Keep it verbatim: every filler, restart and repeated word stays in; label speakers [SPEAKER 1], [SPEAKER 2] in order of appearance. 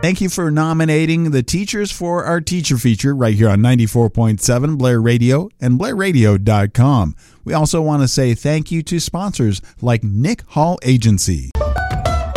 [SPEAKER 1] Thank you for nominating the teachers for our teacher feature right here on ninety-four point seven Blair Radio and blair radio dot com. We also want to say thank you to sponsors like Nick Hall Agency.